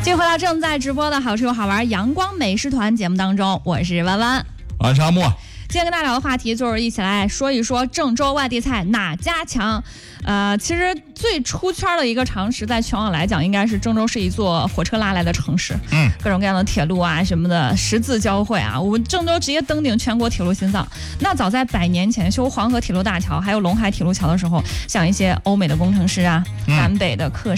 继续回到正在直播的好吃又好玩阳光美食团节目当中，我是弯弯， 我是阿木。 今天跟大家聊的话题就是一起来说一说郑州外地菜哪家强。其实最出圈的一个常识，在全网来讲，应该是郑州是一座火车拉来的城市。各种各样的铁路啊什么的十字交汇啊，我们郑州直接登顶全国铁路心脏。那早在100年前修黄河铁路大桥还有陇海铁路桥的时候，像一些欧美的工程师啊、南北的客